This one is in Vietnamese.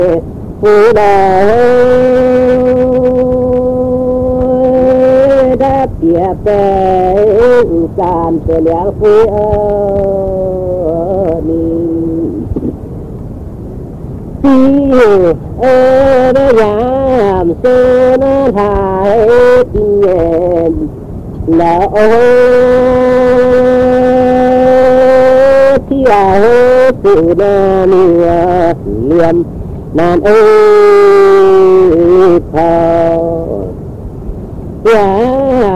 phụ đời đã tiệp về càn từ liang phu ni đã giảm số nó thái tiền là thì phụ na liềm nan ơi thơ